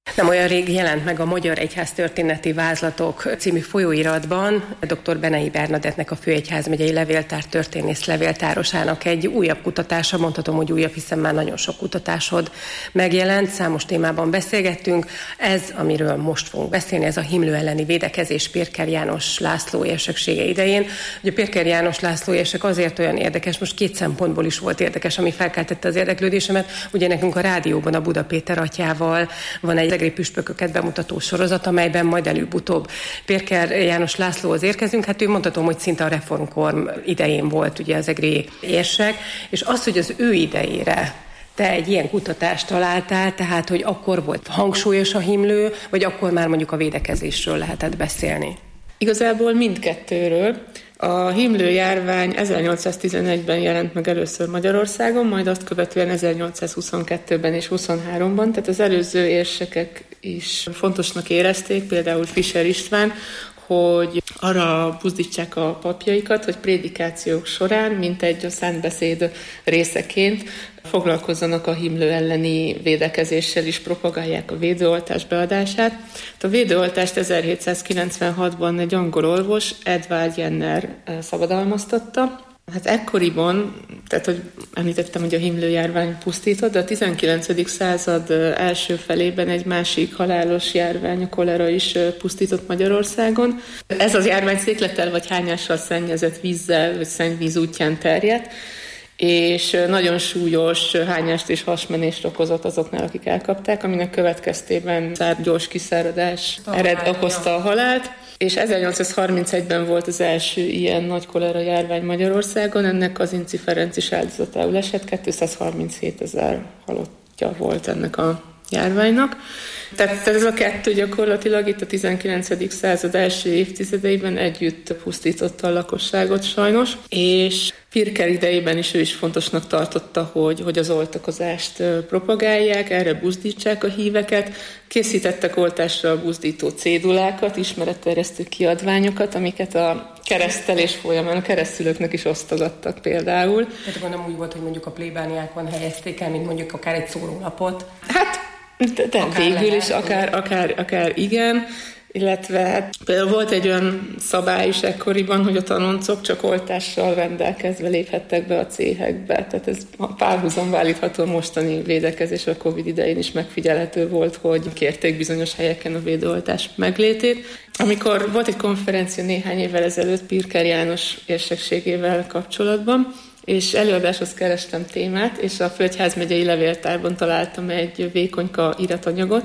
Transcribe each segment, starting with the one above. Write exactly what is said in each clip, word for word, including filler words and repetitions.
Nem olyan rég jelent meg a Magyar Egyháztörténeti Vázlatok című folyóiratban dr. Benei Bernadettnek, a Főegyházmegyei Levéltár történész levéltárosának egy újabb kutatása, mondhatom, hogy újabb, hiszen már nagyon sok kutatásod megjelent, számos témában beszélgettünk. Ez, amiről most fogunk beszélni, ez a himlő elleni védekezés Pirker János László érseksége idején. Ugye Pirker János László érsek azért olyan érdekes, most két szempontból is volt érdekes, ami felkeltette az érdeklődésemet. Ugye nekünk a rádióban a Buda Péter atyával van egy egri püspököket bemutató sorozat, amelyben majd előbb-utóbb Pirker János Lászlóhoz érkezünk. Hát ő mondhatom, hogy szinte a reformkor idején volt ugye az egri érsek, és az, hogy az ő idejére te egy ilyen kutatást találtál, tehát hogy akkor volt hangsúlyos a himlő, vagy akkor már mondjuk a védekezésről lehetett beszélni? Igazából mindkettőről. A himlő járvány ezernyolcszáztizenegyben jelent meg először Magyarországon, majd azt követően ezernyolcszázhuszonkettőben és huszonháromban, tehát az előző érsekek is fontosnak érezték, például Fischer István, hogy arra buzdítsák a papjaikat, hogy prédikációk során, mint egy a szentbeszéd részeként foglalkozzanak a himlő elleni védekezéssel is, propagálják a védőoltás beadását. A védőoltást ezerhétszázkilencvenhatban egy angol orvos, Edward Jenner szabadalmaztatta. Hát ekkoriban, tehát hogy említettem, hogy a himlő járvány pusztított, de a tizenkilencedik század első felében egy másik halálos járvány, a kolera is pusztított Magyarországon. Ez az járvány széklettel vagy hányással szennyezett vízzel, vagy szennyvíz útján terjedt, és nagyon súlyos hányást és hasmenést okozott azoknál, akik elkapták, aminek következtében gyors kiszáradás ered okozta a halált. És ezernyolcszázharmincegyben volt az első ilyen nagy kolera járvány Magyarországon, ennek az Inci Ferenc is áldozatául esett, kétszázharminchétezer halottja volt ennek a járványnak. Tehát ez a kettő gyakorlatilag itt a tizenkilencedik század első évtizedeiben együtt pusztította a lakosságot sajnos, és Pirker idejében is ő is fontosnak tartotta, hogy, hogy az oltakozást propagálják, erre buzdítsák a híveket. Készítettek oltásra buzdító cédulákat, ismeretterjesztő kiadványokat, amiket a keresztelés folyamán a keresztülőknek is osztogattak például. Tehát akkor nem úgy volt, hogy mondjuk a plébániákon helyezték el, mint mondjuk akár egy szórólapot? Hát, de, de végül lehet, is akár, akár, akár igen. Illetve hát például volt egy olyan szabály is ekkoriban, hogy a tanoncok csak oltással rendelkezve léphettek be a céhekbe. Tehát ez párhuzamba állítható mostani védekezés a Covid idején is megfigyelhető volt, hogy kérték bizonyos helyeken a védőoltás meglétét. Amikor volt egy konferencia néhány évvel ezelőtt Pirker János érsekségével kapcsolatban, és előadáshoz kerestem témát, és a Főegyházmegyei Levéltárban találtam egy vékonyka iratanyagot,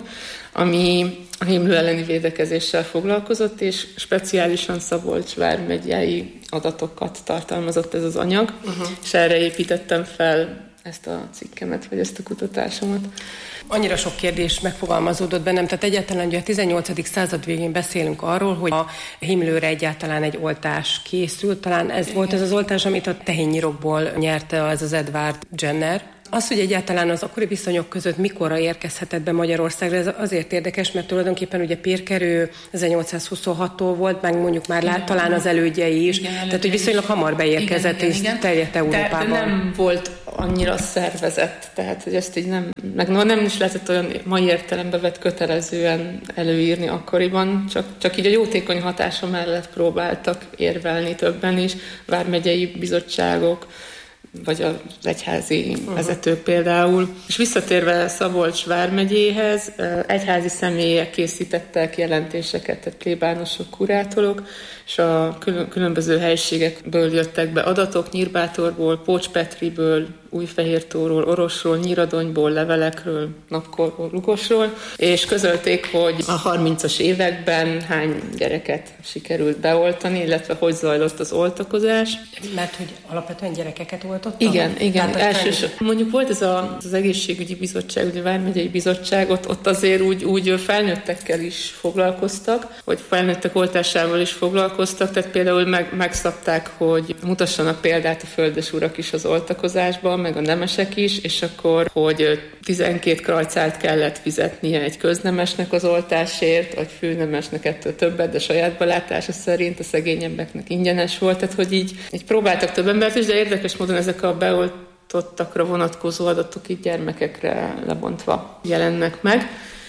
ami a himlő elleni védekezéssel foglalkozott, és speciálisan Szabolcs vármegyei adatokat tartalmazott ez az anyag, uh-huh. és erre építettem fel ezt a cikkemet, vagy ezt a kutatásomat. Annyira sok kérdés megfogalmazódott bennem, tehát egyáltalán ugye a tizennyolcadik század végén beszélünk arról, hogy a himlőre egyáltalán egy oltás készült. Talán ez volt ez az oltás, amit a tehénnyirokból nyerte az az Edward Jenner. Az, hogy egyáltalán az akkori viszonyok között mikorra érkezhetett be Magyarországra, ez azért érdekes, mert tulajdonképpen ugye Pirker ő ezernyolcszázhuszonhattól volt, meg mondjuk már lát, talán az elődjei is, igen, tehát hogy viszonylag hamar beérkezett és terjedt Európában. De, de nem volt annyira szervezett, tehát hogy ezt így nem, meg no, nem is lehetett olyan mai értelembe vett kötelezően előírni akkoriban, csak, csak így a jótékony hatása mellett próbáltak érvelni többen is, vármegyei bizottságok, vagy az egyházi uh-huh. vezetők például. És visszatérve Szabolcs vármegyéhez, egyházi személyek készítettek jelentéseket, tehát plébánosok, kurátorok, és a különböző helyiségekből jöttek be adatok, Nyírbátorból, Pócspetriből, Újfehértóról, Orosról, Nyíradonyból, levelekről, napkorról, Lugosról, és közölték, hogy a harmincas években hány gyereket sikerült beoltani, illetve hogy zajlott az oltakozás. Mert hogy alapvetően gyerekeket oltottak? Igen, igen. Elsősorban. Mondjuk volt ez a, az egészségügyi bizottság, ugye a Vármegyei Bizottság, ott, ott azért úgy, úgy felnőttekkel is foglalkoztak, vagy felnőttek oltásával is foglalkoztak, tehát például meg, megszabták, hogy mutassanak példát a földesurak is az oltakozásban, meg a nemesek is, és akkor, hogy tizenkét krajcált kellett fizetnie egy köznemesnek az oltásért, vagy főnemesnek ettől többet, de saját belátása szerint a szegényebbeknek ingyenes volt, tehát hogy így, így próbáltak több embert is, de érdekes módon ezek a beoltottakra vonatkozó adatok így gyermekekre lebontva jelennek meg.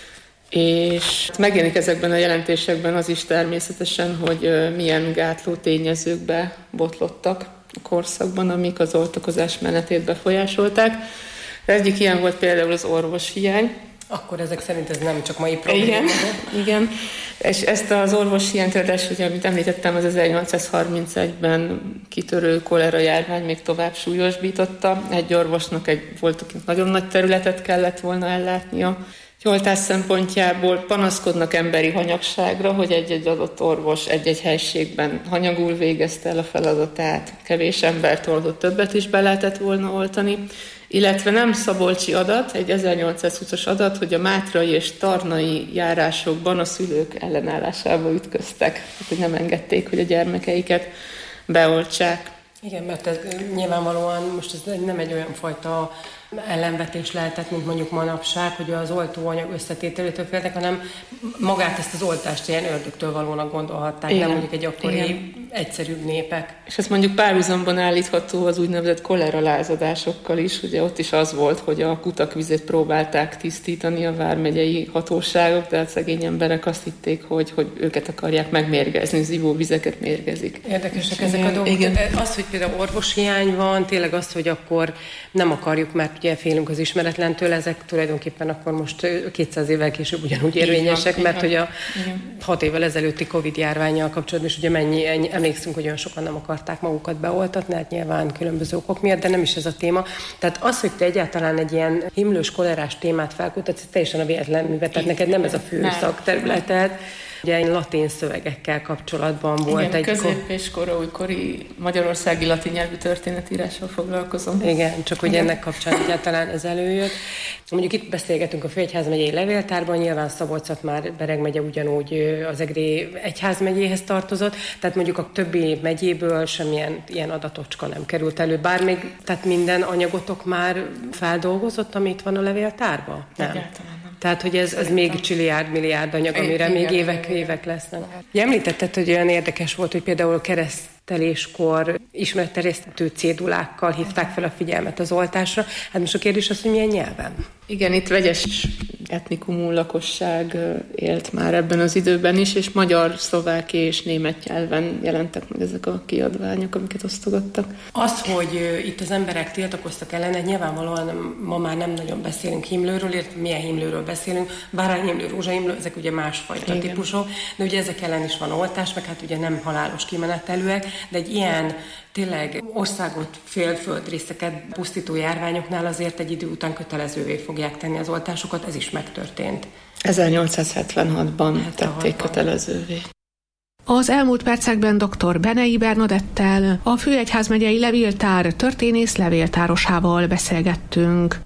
És megjelenik ezekben a jelentésekben az is természetesen, hogy milyen gátló tényezőkbe botlottak a korszakban, amik az oltakozás menetét befolyásolták. Az egyik ilyen volt például az orvoshiány. Akkor ezek szerint ez nem csak mai probléma. Igen, igen. És ezt az orvoshiányt, ráadásul, ugye, amit említettem, az ezernyolcszázharmincegyben kitörő kolera járvány még tovább súlyosbította. Egy orvosnak egy voltaként nagyon nagy területet kellett volna ellátnia. Oltás szempontjából panaszkodnak emberi hanyagságra, hogy egy-egy adott orvos egy-egy helységben hanyagul végezte el a feladatát, kevés embert oltott, többet is be lehetett volna oltani, illetve nem szabolcsi adat, egy ezernyolcszázhúszas adat, hogy a mátrai és tarnai járásokban a szülők ellenállásába ütköztek, tehát hogy nem engedték, hogy a gyermekeiket beoltsák. Igen, mert ez nyilvánvalóan most ez nem egy olyan fajta ellenvetés lehetett, mint mondjuk manapság, hogy az oltóanyag összetételétől féltek, hanem magát ezt az oltást ilyen ördögtől valónak gondolhatták, igen, nem mondjuk egy akkori igen. egyszerűbb népek. És ez mondjuk párhuzamban állítható az úgynevezett koleralázadásokkal is, ugye ott is az volt, hogy a kutak vizét próbálták tisztítani a vármegyei hatóságok, tehát szegény emberek azt hitték, hogy, hogy őket akarják megmérgezni, az ivóvizeket mérgezik. Érdekesek ezek a dolgok. Igen. Az, hogy például orvoshiány van, tényleg az, hogy akkor nem akarjuk, mert ugye félünk az ismeretlentől, ezek tulajdonképpen akkor most kétszáz évvel később ugyanúgy érvényesek, van, mert hogy a igen. hat évvel ezelőtti Covid járvánnyal kapcsolatban is ugye mennyi, ennyi, emlékszünk, hogy olyan sokan nem akarták magukat beoltatni, hát nyilván különböző okok miatt, de nem is ez a téma. Tehát az, hogy te egyáltalán egy ilyen himlős kolerás témát felkutatsz, teljesen a véletlen művet, tehát neked nem ez a fő szakterületed. Ugye latin szövegekkel kapcsolatban volt igen, egy... közép- és koraújkori magyarországi latin nyelvű történetírással foglalkozom. Igen, csak hogy ennek kapcsán egyáltalán ez előjött. Mondjuk itt beszélgetünk a Főegyházmegyei Levéltárban, nyilván Szabolcs-Szatmár-Bereg megye ugyanúgy az Egri egyházmegyéhez tartozott, tehát mondjuk a többi megyéből semmilyen ilyen adatocska nem került elő, bár még, tehát minden anyagotok már feldolgozott, amit van a levéltárban? Nem. Egyáltalán. Tehát, hogy ez, ez még csilliárd, milliárd anyag, amire még évek, évek lesznek. Említetted, hogy olyan érdekes volt, hogy például a kereszteléskor ismeretterjesztő cédulákkal hívták fel a figyelmet az oltásra. Hát most a kérdés az, hogy milyen nyelven? Igen, itt vegyes etnikumú lakosság élt már ebben az időben is, és magyar, szlovák és német nyelven jelentek meg ezek a kiadványok, amiket osztogattak. Az, hogy itt az emberek tiltakoztak ellene, nyilvánvalóan ma már nem nagyon beszélünk himlőről, illetve milyen himlőről beszélünk, bárányhimlő, rózsahimlő, ezek ugye másfajta igen. típusok, de ugye ezek ellen is van oltás, meg hát ugye nem halálos kimenetelőek, de egy ilyen tényleg országot, félföldrészeket pusztító járványoknál azért egy idő után kötelezővé fogják tenni az oltásokat, ez is megtörtént. ezernyolcszázhetvenhatban tették kötelezővé. Az elmúlt percekben dr. Benei Bernadettel, a Főegyházmegyei Levéltár történész levéltárosával beszélgettünk.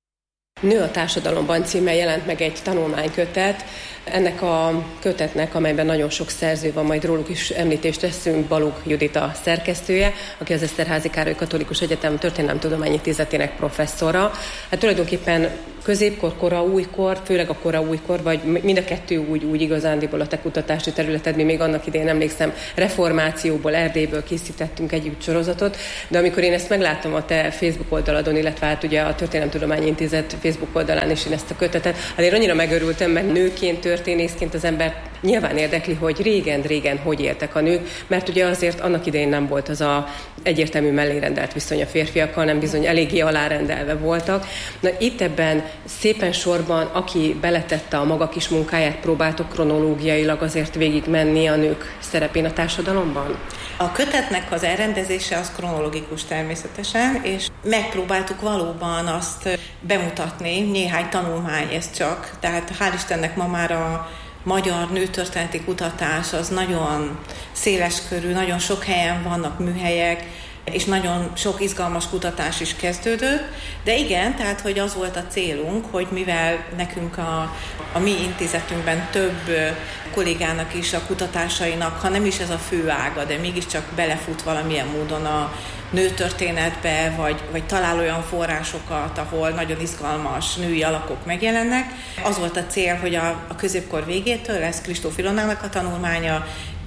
Nő a társadalomban címmel jelent meg egy tanulmánykötet. Ennek a kötetnek, amelyben nagyon sok szerző van, majd róluk is említést teszünk, Balogh Judit a szerkesztője, aki az Eszterházy Károly Katolikus Egyetem Történelemtudományi Intézetének professzora. Hát tulajdonképpen középkor, kora újkor, főleg a kora újkor, vagy mind a kettő úgy, úgy igazándiból a te kutatási területed, mi még annak idején emlékszem, reformációból, Erdélyből készítettünk együtt sorozatot, de amikor én ezt meglátom a te Facebook oldaladon, illetve hát ugye a Történelemtudományi Intézet Facebook oldalán is én ezt a kötetet, hát én annyira megörültem, mert nőként, történészként az ember nyilván érdekli, hogy régen-régen hogy éltek a nők, mert ugye azért annak idején nem volt az a egyértelmű mellérendelt viszony a férfiakkal, nem bizony eléggé alárendelve voltak. Na itt ebben szépen sorban, aki beletette a maga kis munkáját, próbáltok kronológiailag azért végigmenni a nők szerepén a társadalomban? A kötetnek az elrendezése az kronológikus természetesen, és megpróbáltuk valóban azt bemutatni, néhány tanulmány ez csak, tehát hál' Istennek ma már a magyar nőtörténeti kutatás az nagyon széleskörű, nagyon sok helyen vannak műhelyek, és nagyon sok izgalmas kutatás is kezdődött, de igen, tehát hogy az volt a célunk, hogy mivel nekünk a, a mi intézetünkben több kollégának is a kutatásainak, ha nem is ez a fő ága, de mégiscsak belefut valamilyen módon a nőtörténetbe, vagy, vagy talál olyan forrásokat, ahol nagyon izgalmas női alakok megjelennek. Az volt a cél, hogy a, a középkor végétől, ez Kristóf Ilonának a tanulmánya,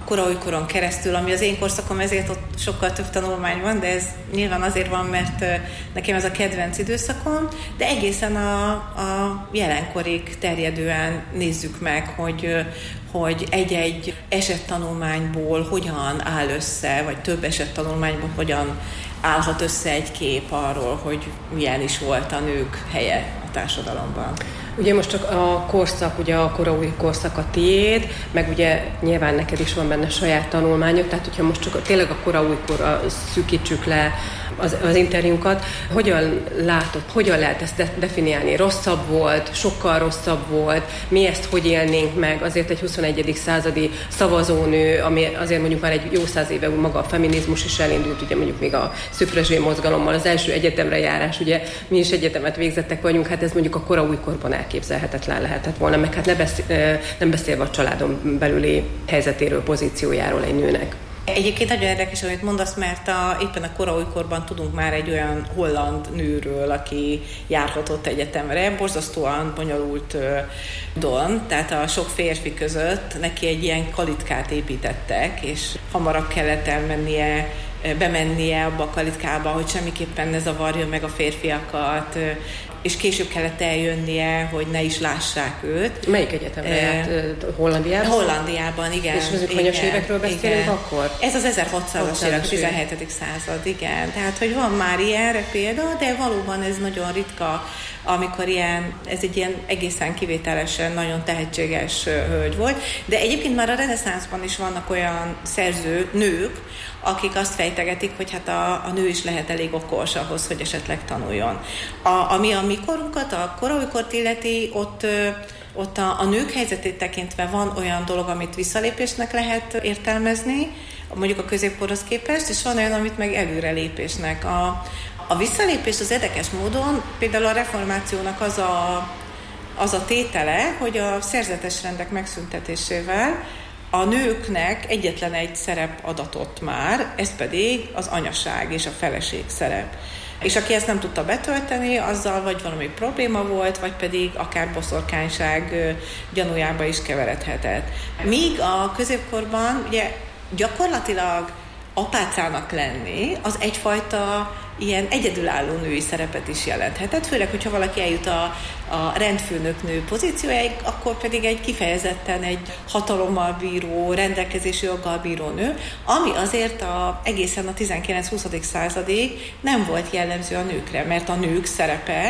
kora-újkoron keresztül, ami az én korszakom, ezért ott sokkal több tanulmány van, de ez nyilván azért van, mert nekem ez a kedvenc időszakom, de egészen a, a jelenkorig terjedően nézzük meg, hogy, hogy egy-egy esettanulmányból hogyan áll össze, vagy több esettanulmányból hogyan állhat össze egy kép arról, hogy milyen is volt a nők helye a társadalomban. Ugye most csak a korszak, ugye a kora-új korszak a tiéd, meg ugye nyilván neked is van benne saját tanulmányok, tehát hogyha most csak tényleg a kora-újkorra szűkítsük le az, az interjúnkat, hogyan látod, hogyan lehet ezt de- definiálni? Rosszabb volt, sokkal rosszabb volt, mi ezt hogy élnénk meg? Azért egy huszonegyedik századi szavazónő, ami azért mondjuk már egy jó száz éve maga a feminizmus is elindult, ugye mondjuk még a szüfrezsé mozgalommal, az első egyetemre járás, ugye mi is egyetemet végzettek vagyunk, hát ez mondjuk a kora-újkorban elképzelhetetlen lehetett volna, meg hát ne beszél, nem beszélve a családon belüli helyzetéről, pozíciójáról egy nőnek. Egyébként nagyon érdekes, amit mondasz, mert a, éppen a kora-újkorban tudunk már egy olyan holland nőről, aki járhatott egyetemre, borzasztóan bonyolult uh, don, tehát a sok férfi között neki egy ilyen kalitkát építettek, és hamarabb kellett elmennie, bemennie abba a kalitkába, hogy semmiképpen ne zavarjon meg a férfiakat, és később kellett eljönnie, hogy ne is lássák őt. Melyik egyetemre uh, járt? Hollandiában? Hollandiában, igen. És az hanyas évekről beszélünk igen. akkor? Ez az ezerhatszázas évek, tizenhetedik század, igen. Tehát, hogy van már ilyenre példa, de valóban ez nagyon ritka, amikor ilyen, ez egy ilyen egészen kivételesen nagyon tehetséges hölgy volt. De egyébként már a reneszánszban is vannak olyan szerző nők, akik azt fejtegetik, hogy hát a, a nő is lehet elég okos ahhoz, hogy esetleg tanuljon. A, ami a mi korunkat, a kora-újkort illeti, ott, ott a, a nők helyzetét tekintve van olyan dolog, amit visszalépésnek lehet értelmezni, mondjuk a középkorhoz képest, és van olyan, amit meg előrelépésnek. A, a visszalépés az érdekes módon, például a reformációnak az a, az a tétele, hogy a szerzetes rendek megszüntetésével a nőknek egyetlen egy szerep adatott már, ez pedig az anyaság és a feleség szerep. És aki ezt nem tudta betölteni, azzal vagy valami probléma volt, vagy pedig akár boszorkányság gyanújába is keveredhetett. Míg a középkorban ugye gyakorlatilag apácának lenni, az egyfajta ilyen egyedülálló női szerepet is jelenthetett, főleg, hogyha valaki eljut a, a rendfőnöknő pozíciójáig, akkor pedig egy kifejezetten egy hatalommal bíró, rendelkezési joggal bíró nő, ami azért a, egészen a tizenkilenc-huszadik századig nem volt jellemző a nőkre, mert a nők szerepe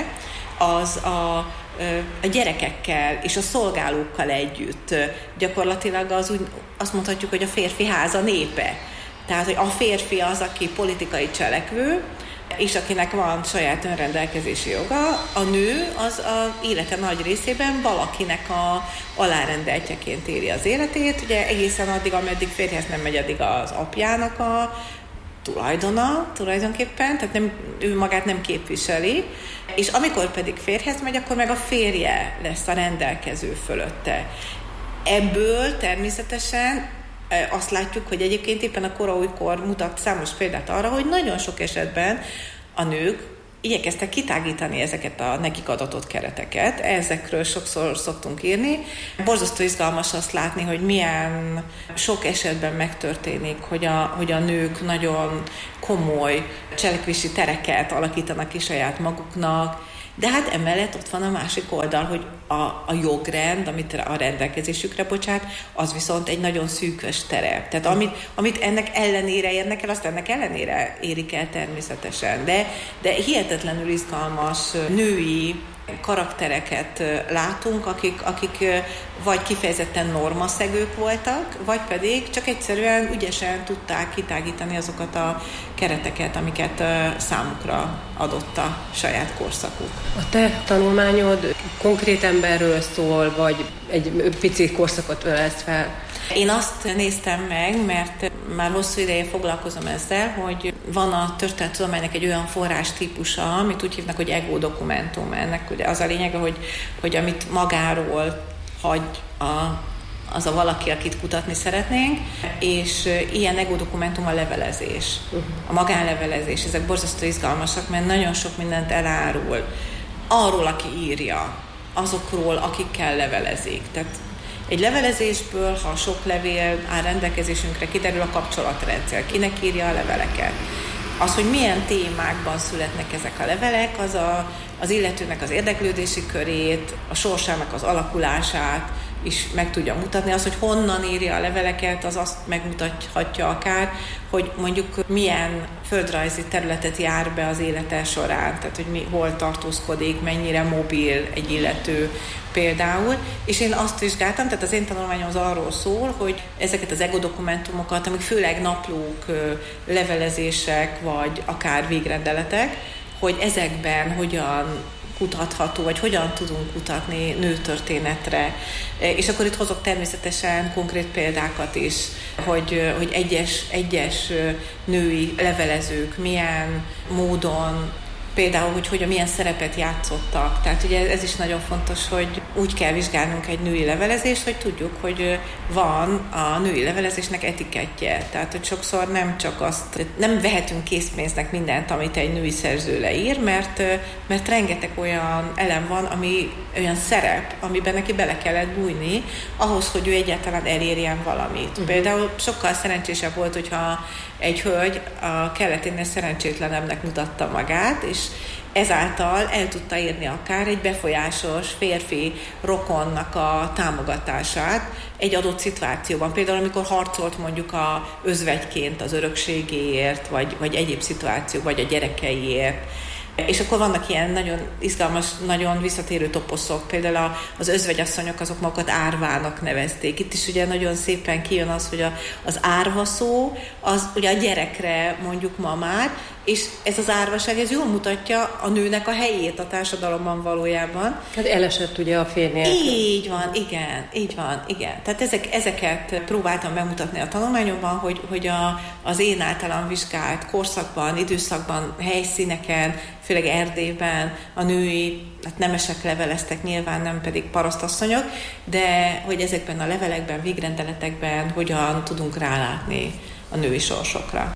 az a a gyerekekkel és a szolgálókkal együtt gyakorlatilag az úgy, azt mondhatjuk, hogy a férfi háza népe. Tehát, hogy a férfi az, aki politikai cselekvő, és akinek van saját önrendelkezési joga, a nő az az élete nagy részében valakinek a alárendeltjeként éli az életét, ugye egészen addig, ameddig férjhez nem megy, addig az apjának a tulajdona tulajdonképpen, tehát nem, ő magát nem képviseli, és amikor pedig férjhez megy, akkor meg a férje lesz a rendelkező fölötte. Ebből természetesen azt látjuk, hogy egyébként éppen a kora-újkor mutat számos példát arra, hogy nagyon sok esetben a nők igyekeztek kitágítani ezeket a nekik adatott kereteket. Ezekről sokszor szoktunk írni. Borzasztó izgalmas azt látni, hogy milyen sok esetben megtörténik, hogy a, hogy a nők nagyon komoly cselekvési tereket alakítanak ki saját maguknak, de hát emellett ott van a másik oldal, hogy a, a jogrend, amit a rendelkezésükre bocsát, az viszont egy nagyon szűkös terep. Tehát amit, amit ennek ellenére érnek el, azt ennek ellenére érik el természetesen. De, de hihetetlenül izgalmas női karaktereket látunk, akik, akik vagy kifejezetten normaszegők voltak, vagy pedig csak egyszerűen ügyesen tudták kitágítani azokat a kereteket, amiket számukra adott a saját korszakuk. A te tanulmányod konkrét emberről szól, vagy egy pici korszakot ölelsz fel? Én azt néztem meg, mert már hosszú ideje foglalkozom ezzel, hogy van a történettudománynak egy olyan forrás típusa, amit úgy hívnak, hogy ego dokumentum. Ennek ugye az a lényege, hogy, hogy amit magáról hagy a, az a valaki, akit kutatni szeretnénk, és ilyen ego dokumentum a levelezés, a magánlevelezés. Ezek borzasztó izgalmasak, mert nagyon sok mindent elárul arról, aki írja, azokról, akikkel levelezik. Tehát Egy levelezésből, ha sok levél áll rendelkezésünkre, kiderül a kapcsolatrendszer, kinek írja a leveleket. Az, hogy milyen témákban születnek ezek a levelek, az a, az illetőnek az érdeklődési körét, a sorsának az alakulását is meg tudja mutatni. Az, hogy honnan írja a leveleket, az azt megmutathatja akár, hogy mondjuk milyen földrajzi területet jár be az élete során, tehát hogy mi, hol tartózkodik, mennyire mobil egy illető például. És én azt vizsgáltam, tehát az én tanulmányom az arról szól, hogy ezeket az egodokumentumokat, amik főleg naplók, levelezések, vagy akár végrendeletek, hogy ezekben hogyan kutatható, vagy hogyan tudunk kutatni nőtörténetre. És akkor itt hozok természetesen konkrét példákat is, hogy, hogy egyes, egyes női levelezők milyen módon, például, hogy, hogy milyen szerepet játszottak. Tehát ugye ez is nagyon fontos, hogy úgy kell vizsgálnunk egy női levelezést, hogy tudjuk, hogy van a női levelezésnek etikettje. Tehát, hogy sokszor nem csak azt, nem vehetünk készpénznek mindent, amit egy női szerző leír, mert, mert rengeteg olyan elem van, ami olyan szerep, amiben neki bele kellett bújni, ahhoz, hogy ő egyáltalán elérjen valamit. Uh-huh. Például sokkal szerencsésebb volt, hogyha egy hölgy a kelleténél szerencsétlenebbnek mutatta magát, és ezáltal el tudta érni akár egy befolyásos férfi rokonnak a támogatását egy adott szituációban. Például, amikor harcolt mondjuk a özvegyként az örökségéért, vagy, vagy egyéb szituáció, vagy a gyerekeiért. És akkor vannak ilyen nagyon izgalmas, nagyon visszatérő toposzok, például az özvegyasszonyok azok magukat árvának nevezték. Itt is ugye nagyon szépen kijön az, hogy a, az árva szó, az ugye a gyerekre mondjuk ma már, és ez az árvaság, ez jól mutatja a nőnek a helyét a társadalomban valójában. Hát elesett ugye a férnél. Így van, igen, így van, igen. Tehát ezek, ezeket próbáltam bemutatni a tanulmányomban, hogy, hogy a, az én általam vizsgált korszakban, időszakban, helyszíneken, főleg Erdélyben a női, hát nemesek leveleztek, nyilván nem pedig parasztasszonyok, de hogy ezekben a levelekben, végrendeletekben hogyan tudunk rálátni a női sorsokra.